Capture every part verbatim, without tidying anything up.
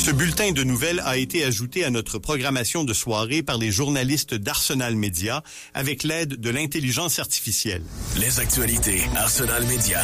Ce bulletin de nouvelles a été ajouté à notre programmation de soirée par les journalistes d'Arsenal Média avec l'aide de l'intelligence artificielle. Les actualités Arsenal Média.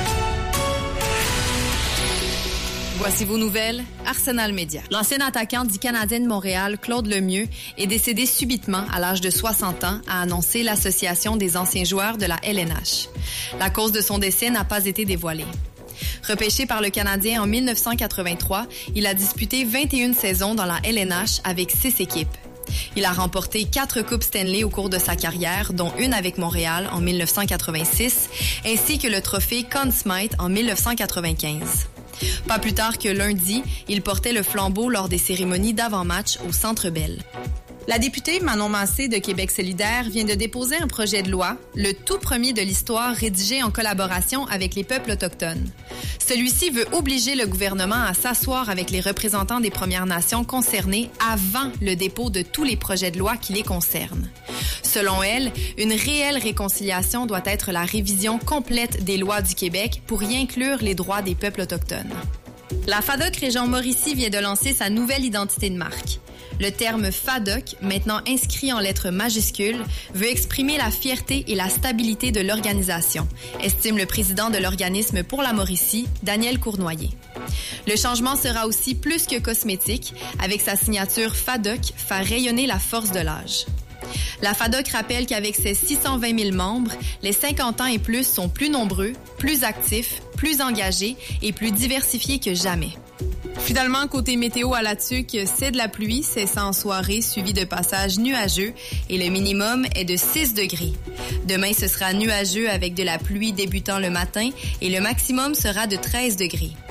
Voici vos nouvelles, Arsenal Média. L'ancien attaquant du Canadien de Montréal, Claude Lemieux, est décédé subitement à l'âge de soixante ans, a annoncé l'Association des anciens joueurs de la L N H. La cause de son décès n'a pas été dévoilée. Repêché par le Canadien en dix-neuf cent quatre-vingt-trois, il a disputé vingt et une saisons dans la L N H avec six équipes. Il a remporté quatre Coupes Stanley au cours de sa carrière, dont une avec Montréal en dix-neuf cent quatre-vingt-six, ainsi que le trophée Conn Smythe en dix-neuf cent quatre-vingt-quinze. Pas plus tard que lundi, il portait le flambeau lors des cérémonies d'avant-match au Centre Bell. La députée Manon Massé de Québec solidaire vient de déposer un projet de loi, le tout premier de l'histoire rédigé en collaboration avec les peuples autochtones. Celui-ci veut obliger le gouvernement à s'asseoir avec les représentants des Premières Nations concernées avant le dépôt de tous les projets de loi qui les concernent. Selon elle, une réelle réconciliation doit être la révision complète des lois du Québec pour y inclure les droits des peuples autochtones. La FADOC Région Mauricie vient de lancer sa nouvelle identité de marque. Le terme FADOC, maintenant inscrit en lettres majuscules, veut exprimer la fierté et la stabilité de l'organisation, estime le président de l'organisme pour la Mauricie, Daniel Cournoyer. Le changement sera aussi plus que cosmétique, avec sa signature FADOC faire rayonner la force de l'âge. La FADOC rappelle qu'avec ses six cent vingt mille membres, les cinquante ans et plus sont plus nombreux, plus actifs, plus engagés et plus diversifiés que jamais. Finalement, côté météo à la Tuque, c'est de la pluie, cessant en soirée, suivi de passages nuageux et le minimum est de six degrés. Demain, ce sera nuageux avec de la pluie débutant le matin et le maximum sera de treize degrés.